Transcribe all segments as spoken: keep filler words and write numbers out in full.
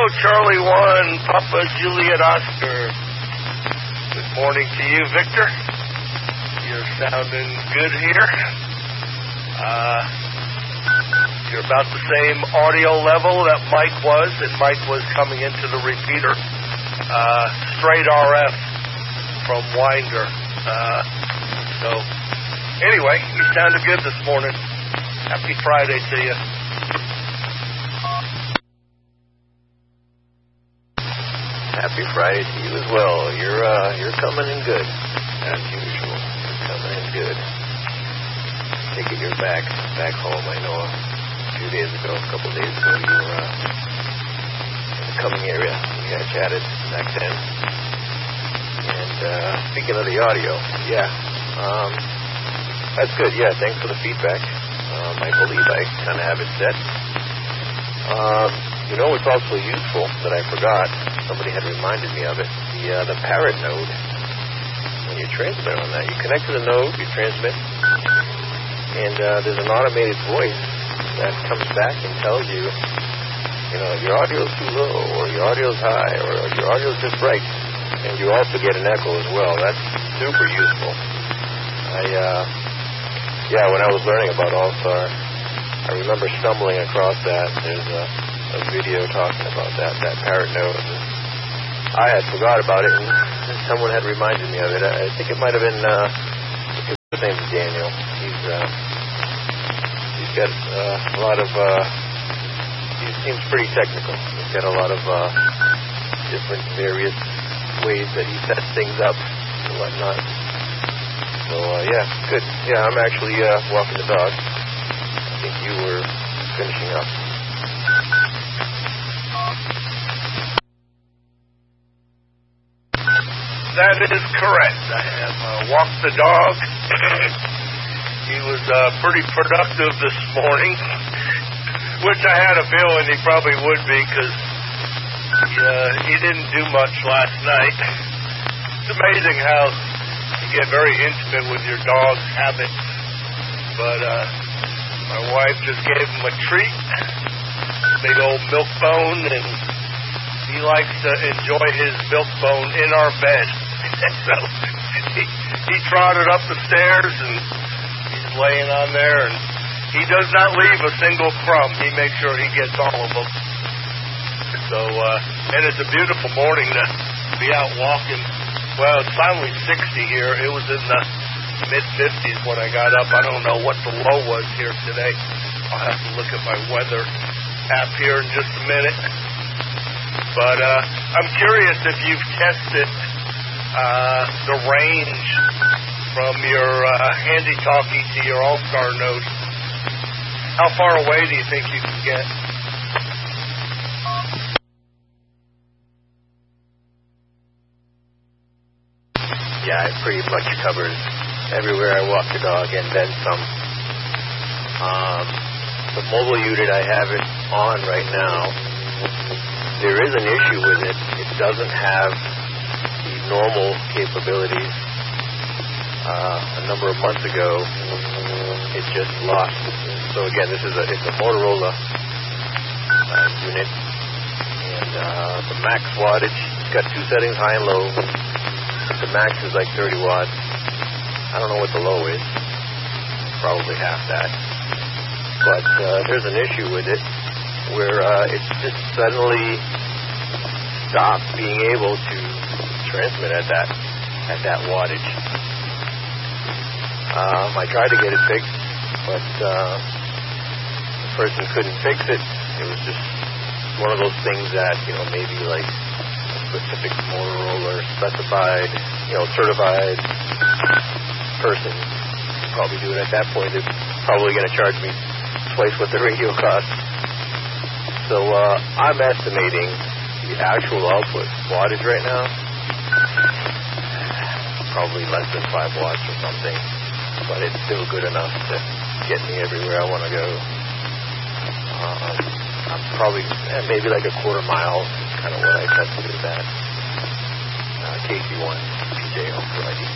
Charlie one, Papa Juliet Oscar. Good morning to you, Victor. You're sounding good here. Uh, you're about the same audio level that Mike was, and Mike was coming into the repeater. Uh, straight R F from Winder. Uh, so, anyway, you sounded good this morning. Happy Friday to you. Happy Friday to you as well. You're uh, you're coming in good, as usual. You're coming in good. Take it you're back back home. I know a few days ago, a couple days ago, you were uh, in the Cumming area. We had chatted back then. And uh, speaking of the audio, yeah, um, that's good. Yeah, thanks for the feedback. Um, I believe I kind of have it set. Um, you know, it's also useful that I forgot. Somebody had reminded me of it. The uh, the parrot node. When you transmit on that, you connect to the node, you transmit, and uh, there's an automated voice that comes back and tells you, you know, your audio's too low, or your audio's high, or your audio's just right. And you also get an echo as well. That's super useful. I, uh, yeah, when I was learning about All-Star, I remember stumbling across that. There's a, a video talking about that, that parrot node. I had forgot about it, and someone had reminded me of it. I think it might have been, uh, his name's Daniel. He's, uh, he's got uh, a lot of, uh, he seems pretty technical. He's got a lot of uh, different various ways that he sets things up and whatnot. So, uh, yeah, good. Yeah, I'm actually uh, walking the dog. I think you were finishing up. That is correct. I have uh, walked the dog. He was uh, pretty productive this morning, which I had a feeling he probably would be because uh, he didn't do much last night. It's amazing how you get very intimate with your dog's habits. But uh, my wife just gave him a treat, big old milk bone, and he likes to enjoy his milk bone in our bed. So he, he trotted up the stairs and he's laying on there, and he does not leave a single crumb. He makes sure he gets all of them. So, uh, and it's a beautiful morning to be out walking. Well, it's finally sixty here. It was in the mid fifties when I got up. I don't know what the low was here today. I'll have to look at my weather app here in just a minute. But uh, I'm curious if you've tested uh, the range from your uh, handy-talkie to your All-Star node. How far away do you think you can get? Yeah, it pretty much covers everywhere I walk the dog and then some. Um, the mobile unit, I have it on right now. There is an issue with it. It doesn't have the normal capabilities. Uh, a number of months ago, it just lost. So again, this is a it's a Motorola uh, unit, and uh, the max wattage. It's got two settings, high and low. The max is like thirty watts. I don't know what the low is. Probably half that. But uh, there's an issue with it where uh, it's just suddenly stopped being able to transmit at that at that wattage. Um, I tried to get it fixed, but uh, the person couldn't fix it. It was just one of those things that, you know, maybe like a specific Motorola specified, you know, certified person could probably do it at that point. They're probably going to charge me twice what the radio costs. So uh, I'm estimating the actual output wattage right now, probably less than five watts or something, but it's still good enough to get me everywhere I want to go. Um, I'm probably eh, maybe like a quarter mile, kind of what I tested it at. Uh, K C one P J Home Friday.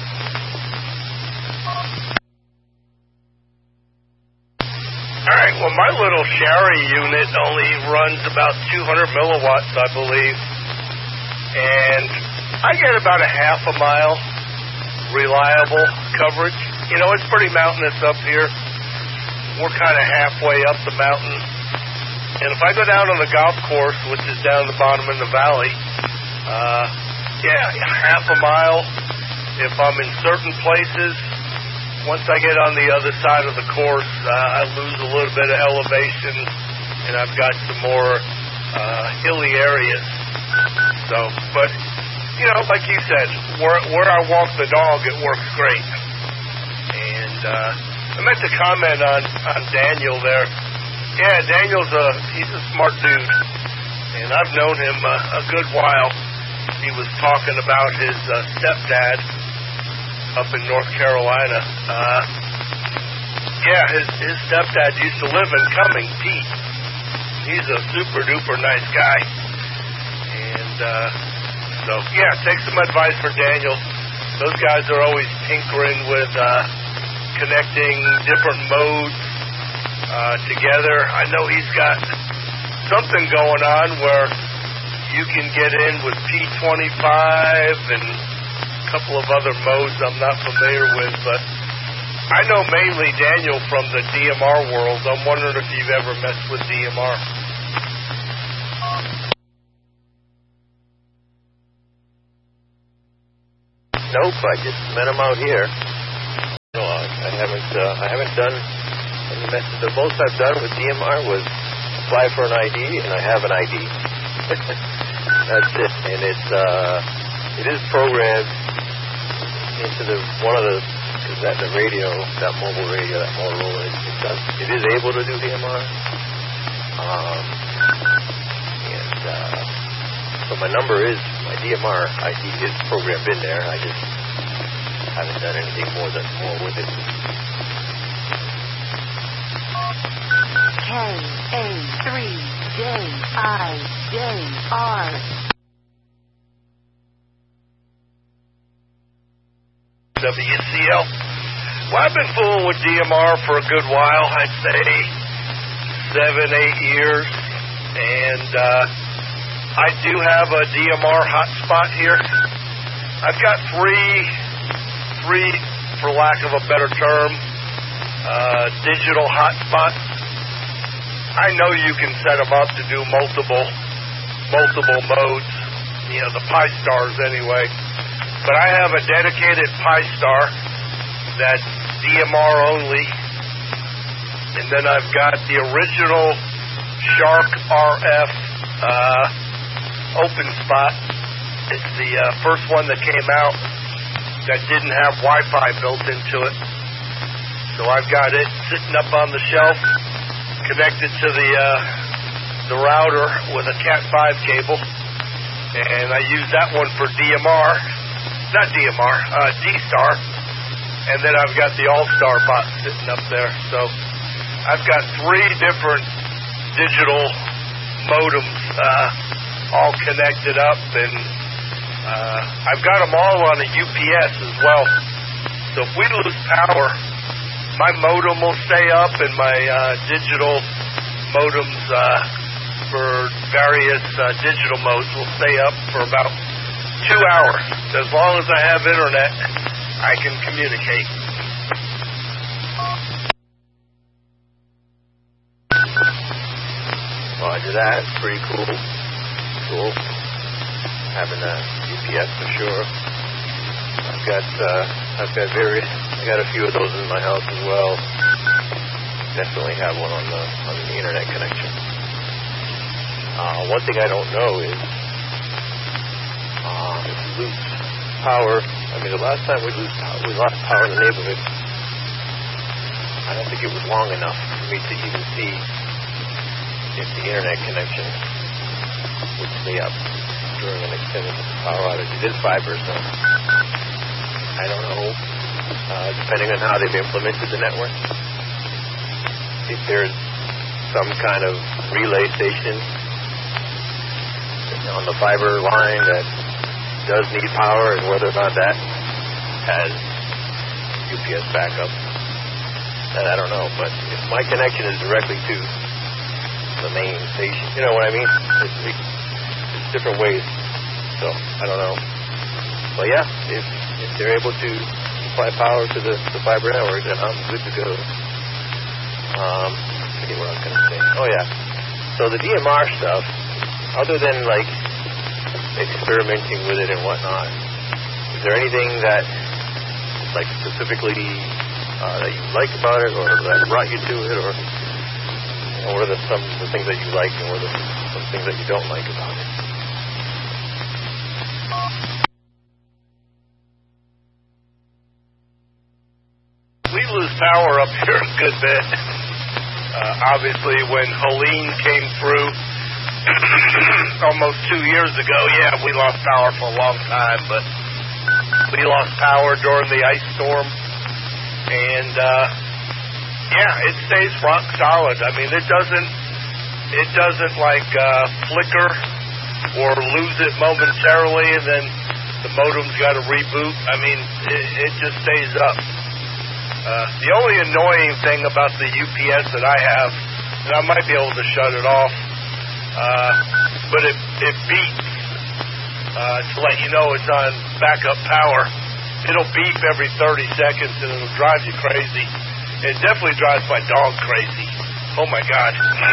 All right, well, my little Sherry unit only runs about two hundred milliwatts, I believe. And I get about a half a mile reliable coverage. You know, it's pretty mountainous up here. We're kind of halfway up the mountain. And if I go down on the golf course, which is down the bottom in the valley, uh, yeah, half a mile. If I'm in certain places, once I get on the other side of the course, uh, I lose a little bit of elevation, and I've got some more uh, hilly areas. So, but, you know, like you said, where, where I walk the dog, it works great. And uh, I meant to comment on, on Daniel there. Yeah, Daniel's a, he's a smart dude, and I've known him a, a good while. He was talking about his uh, stepdad up in North Carolina. Uh, yeah, his, his stepdad used to live in Cumming, Pete. He's a super-duper nice guy. And uh, so, yeah, take some advice from Daniel. Those guys are always tinkering with uh, connecting different modes uh, together. I know he's got something going on where you can get in with P twenty-five and a couple of other modes I'm not familiar with, but I know mainly Daniel from the D M R world. I'm wondering if you've ever messed with D M R. Nope, I just met him out here. No, I haven't. Uh, I haven't done any message. The most I've done with D M R was apply for an I D, and I have an I D. That's it, and it's uh, it is programmed into the one of the that the radio, that mobile radio, that Motorola. It, it does. It is able to do D M R. Um, and uh, so my number is my D M R I D is programmed in there. I just haven't done anything more than more with it. K A three J I J R. W C L. Well, I've been fooling with D M R for a good while. I'd say seven, eight years, and uh, I do have a D M R hotspot here. I've got three, three, for lack of a better term, uh, digital hotspots. I know you can set them up to do multiple, multiple modes, you know, the Pi Stars anyway. But I have a dedicated Pi Star that's D M R only, and then I've got the original Shark R F uh, open spot. It's the uh, first one that came out that didn't have Wi-Fi built into it. So I've got it sitting up on the shelf, connected to the uh, the router with a Cat five cable, and I use that one for D M R, not D M R, uh, D-Star, and then I've got the All-Star bot sitting up there. So I've got three different digital modems uh, all connected up, and uh, I've got them all on a U P S as well. So if we lose power, my modem will stay up, and my uh, digital modems uh, for various uh, digital modes will stay up for about two hours. As long as I have internet, I can communicate. Roger that. Pretty cool. Cool. Having a U P S for sure. I've got uh, I've got various. I got a few of those in my house as well. Definitely have one on the on the internet connection. Uh, one thing I don't know is uh, if we lose power. I mean, the last time we lose power, we lost power in the neighborhood. I don't think it was long enough for me to even see if the internet connection would stay up during an extended power outage. It is fiber, so I don't know. Uh, depending on how they've implemented the network, if there's some kind of relay station on the fiber line that does need power, and whether or not that has U P S backup, that I don't know. But if my connection is directly to the main station. You know what I mean? It's, it's different ways. So, I don't know. But yeah, if, if they're able to supply power to the, the fiber network, then I'm good to go. Um, I forget what I was going to say. Oh yeah. So the D M R stuff, other than like experimenting with it and whatnot, is there anything that like specifically uh, that you like about it, or that brought you to it, or you know, what are the, some of the things that you like and what are the, some things that you don't like about it? We lose power up here a good bit. Uh, obviously, when Helene came through almost two years ago, yeah, we lost power for a long time, but we lost power during the ice storm, and uh, yeah, it stays rock solid. I mean, it doesn't, it doesn't like uh, flicker or lose it momentarily, and then the modem's got to reboot. I mean, it, it just stays up. Uh, the only annoying thing about the U P S that I have, and I might be able to shut it off, uh, but it, it beeps uh, to let you know it's on backup power. It'll beep every thirty seconds and it'll drive you crazy. It definitely drives my dog crazy. Oh my God.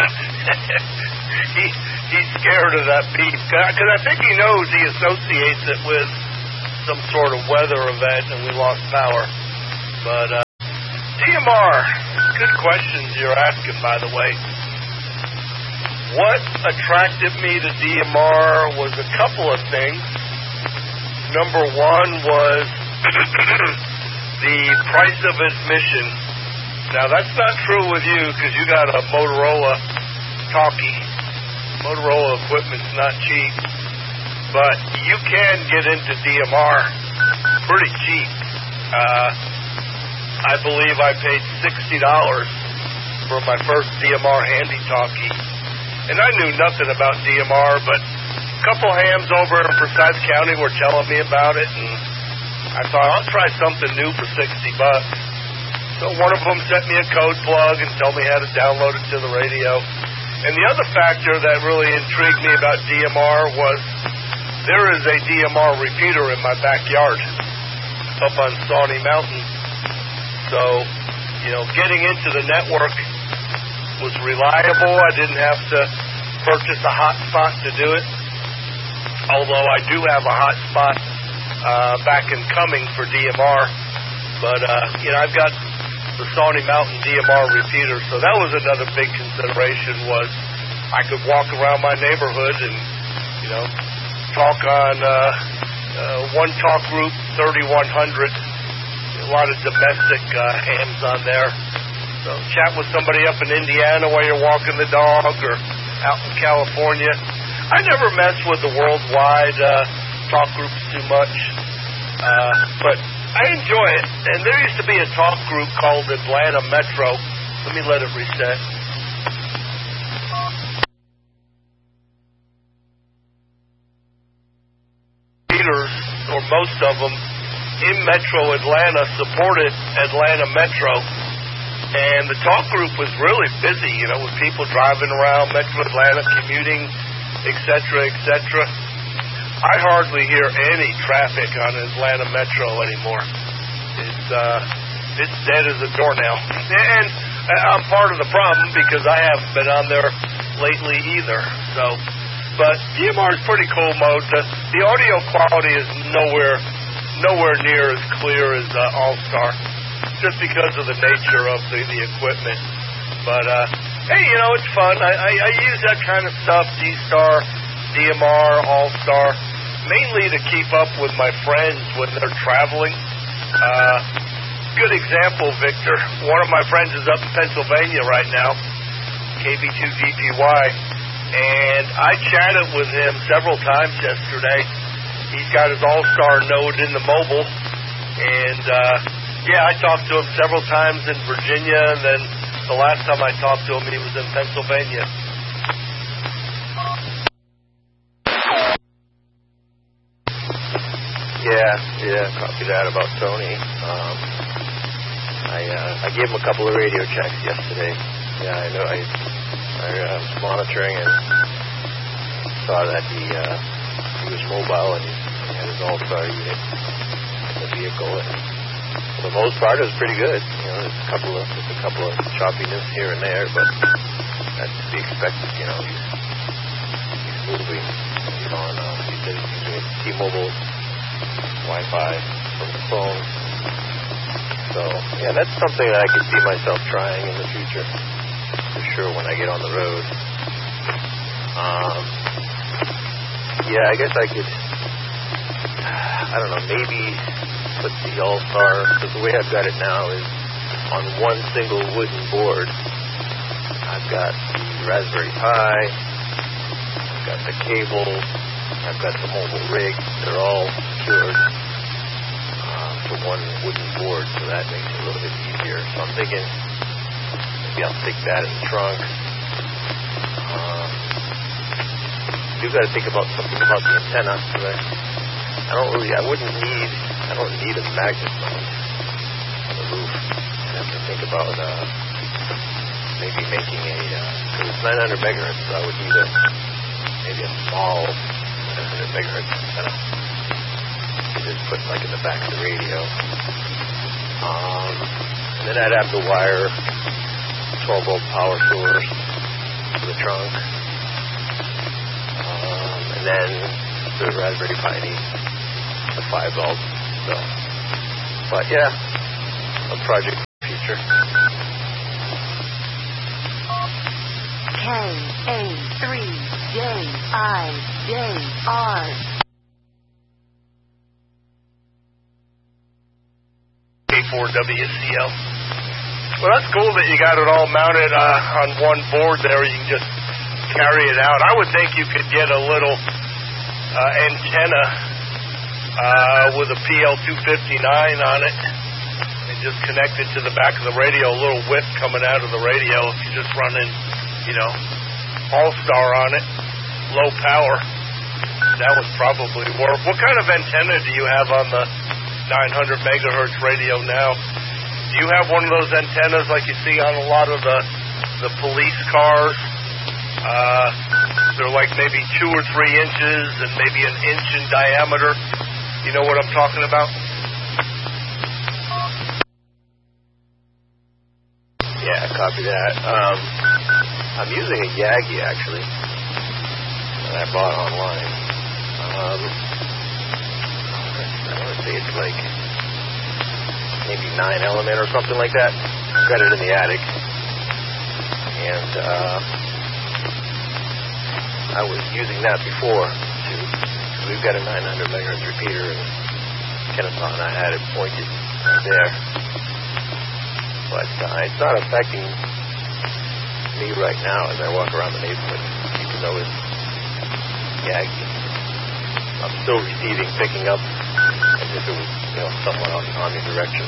he, he's scared of that beep. Because I think he knows he associates it with some sort of weather event and we lost power. But, uh, D M R, good questions you're asking, by the way. What attracted me to D M R was a couple of things. Number one was the price of admission. Now, that's not true with you because you got a Motorola talkie. Motorola equipment's not cheap. But you can get into D M R pretty cheap. Uh... I believe I paid sixty dollars for my first D M R handy talkie. And I knew nothing about D M R, but a couple hams over in Forsyth County were telling me about it, and I thought, I'll try something new for sixty bucks. So one of them sent me a code plug and told me how to download it to the radio. And the other factor that really intrigued me about D M R was there is a D M R repeater in my backyard up on Sawney Mountain. So, you know, getting into the network was reliable. I didn't have to purchase a hotspot to do it. Although I do have a hotspot uh, back in Cumming for D M R. But, uh, you know, I've got the Sawney Mountain D M R repeater. So that was another big consideration was I could walk around my neighborhood and, you know, talk on uh, uh, one talk group, thirty-one hundred. A lot of domestic uh, hams on there. So chat with somebody up in Indiana while you're walking the dog or out in California. I never mess with the worldwide uh, talk groups too much. Uh, but I enjoy it. And there used to be a talk group called Atlanta Metro. Let me let it reset. Leaders, or most of them, in Metro Atlanta supported Atlanta Metro, and the talk group was really busy, you know, with people driving around Metro Atlanta, commuting, et cetera, et cetera. I hardly hear any traffic on Atlanta Metro anymore. It's uh, it's dead as a doornail, and I'm part of the problem because I haven't been on there lately either. So, but D M R is pretty cool mode. The, the audio quality is nowhere. nowhere near as clear as uh, All-Star, just because of the nature of the, the equipment. But, uh, hey, you know, it's fun. I, I, I use that kind of stuff, D-Star, D M R, All-Star, mainly to keep up with my friends when they're traveling. Uh, good example, Victor. One of my friends is up in Pennsylvania right now, K B two G P Y, and I chatted with him several times yesterday. He's got his All-Star node in the mobile, and, uh, yeah, I talked to him several times in Virginia, and then the last time I talked to him, he was in Pennsylvania. Yeah, yeah, copy that about Tony. Um, I uh, I gave him a couple of radio checks yesterday. Yeah, I know. I I uh, was monitoring and saw that he uh, he was mobile and he had his all-star unit in the vehicle. And for the most part, it was pretty good. You know, there's a couple of there's a couple of choppiness here and there, but that's to be expected. You know, he's he's moving. He's on. Uh, he's using T-Mobile Wi-Fi from the phone. So yeah, that's something that I could see myself trying in the future, for sure. When I get on the road. Um, yeah, I guess I could. I don't know. Maybe put the All-Star, because the way I've got it now is on one single wooden board. I've got the Raspberry Pi, I've got the cable, I've got the mobile rig. They're all secured uh, to one wooden board, so that makes it a little bit easier. So I'm thinking maybe I'll stick that in the trunk. Um, you've got to think about something about the antenna, because I, I don't really, I wouldn't need, I don't need a magnet mount on the roof. I have to think about uh, maybe making a, because uh, it's nine hundred megahertz, so I would need a, maybe a small nine hundred megahertz antenna. Just put like in the back of the radio. Um, and then I'd have to wire twelve volt power source to the trunk. Um, and then the Raspberry Pi needs the five volt. So, but yeah, a project for the future. K A three J I J R. K four W C L. Well, that's cool that you got it all mounted uh, on one board there. You can just carry it out. I would think you could get a little uh, antenna uh, with a P L two fifty-nine on it and just connect it to the back of the radio, a little whip coming out of the radio. If you just run in, you know, All-Star on it, low power, that would probably work. What kind of antenna do you have on the nine hundred megahertz radio now? Do you have one of those antennas like you see on a lot of the the police cars? Uh, they're like maybe two or three inches and maybe an inch in diameter. You know what I'm talking about? Yeah, copy that. Um, I'm using a Yagi actually that I bought online. Um, I want to say it's like maybe nine element or something like that. I've got it in the attic. And uh, I was using that before too. We've got a nine hundred megahertz repeater, and Kennesaw and I had it pointed right there. But uh, it's not affecting me right now as I walk around the neighborhood, even though it's Yagi. I'm still receiving, picking up as if it was, you know, somewhat omnidirectional.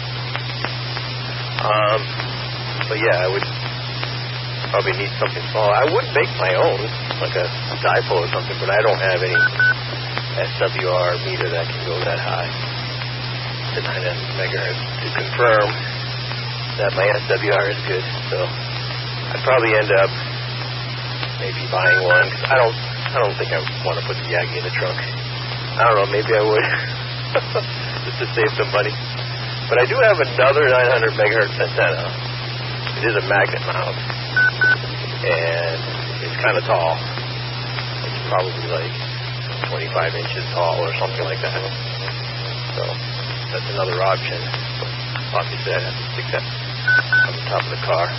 Um, but yeah, I would probably need something small. I would make my own, like a dipole or something, but I don't have any S W R meter that can go that high to nine hundred megahertz to confirm that my S W R is good. So I'd probably end up maybe buying one. I don't, I don't think I want to put the Yagi in the trunk. I don't know, maybe I would, just to save some money. But I do have another nine hundred megahertz antenna. It is a magnet mount, and it's kind of tall. It's probably like twenty-five inches tall or something like that. So that's another option. But obviously, I'd have to stick that on the top of the car.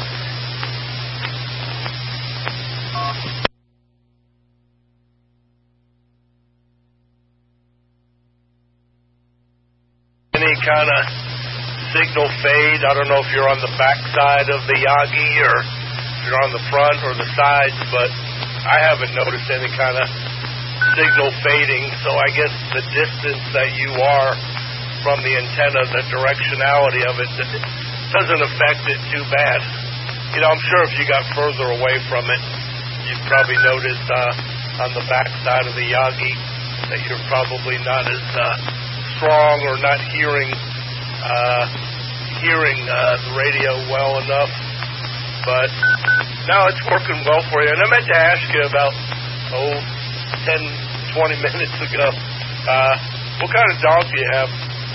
Any kind of signal fade? I don't know if you're on the back side of the Yagi or if you're on the front or the sides, but I haven't noticed any kind of signal fading. So I guess the distance that you are from the antenna, the directionality of it, doesn't affect it too bad. You know, I'm sure if you got further away from it, you'd probably notice uh, on the back side of the Yagi that you're probably not as uh, strong or not hearing uh, hearing uh, the radio well enough. But now it's working well for you. And I meant to ask you about, oh, ten, twenty minutes ago, uh, what kind of dog do you have?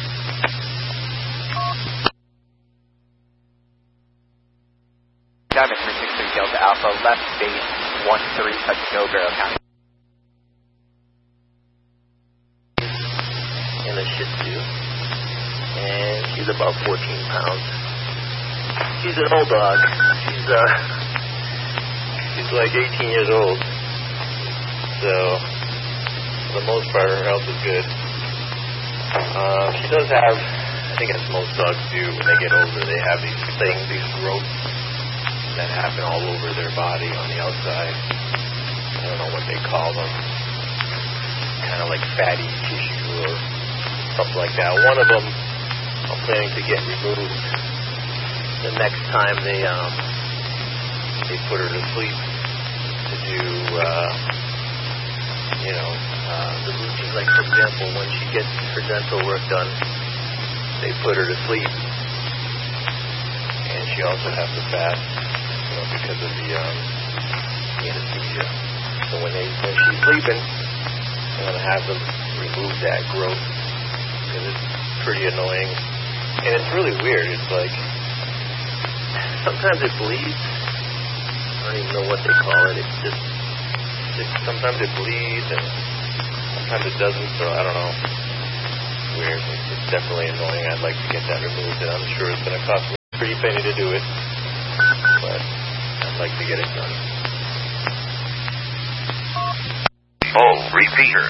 Diamond three six three Delta Alpha, left base one three, touch no, Barrow County. And a Shih Tzu. And she's about fourteen pounds. She's an old dog. She's, uh, she's like eighteen years old. So, for the most part, her health is good. Uh, she does have, I think as most dogs do, when they get older, they have these things, these growths that happen all over their body on the outside. I don't know what they call them. Kind of like fatty tissue or something like that. One of them I'm planning to get removed the next time they um they put her to sleep to do uh you know uh the routine. Like, for example, when she gets her dental work done, they put her to sleep, and she also has to fast, you know, because of the um anesthesia. So when they when she's sleeping, I'm gonna have them remove that growth because it's pretty annoying. And it's really weird. It's like, sometimes it bleeds. I don't even know what they call it. It's just, it, sometimes it bleeds and sometimes it doesn't, so I don't know. It's weird. It's, it's definitely annoying. I'd like to get that removed, and I'm sure it's going to cost me a pretty penny to do it. But I'd like to get it done. Oh, repeater.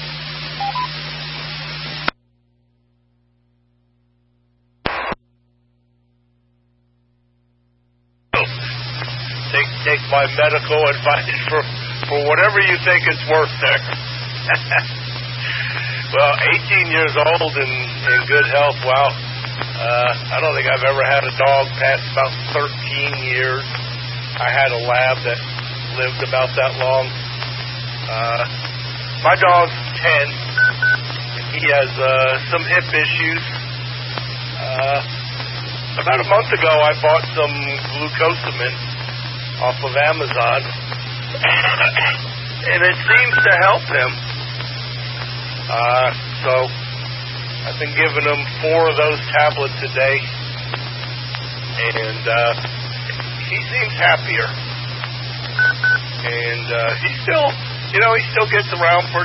Take take my medical advice for, for whatever you think it's worth there. Well, eighteen years old and in good health, wow. Uh, I don't think I've ever had a dog past about thirteen years. I had a lab that lived about that long. Uh, my dog's ten. He has uh, some hip issues. Uh, about a month ago, I bought some glucosamine off of Amazon, and it seems to help him. Uh, so I've been giving him four of those tablets a day, and uh, he seems happier. And uh, he still, you know, he still gets around pretty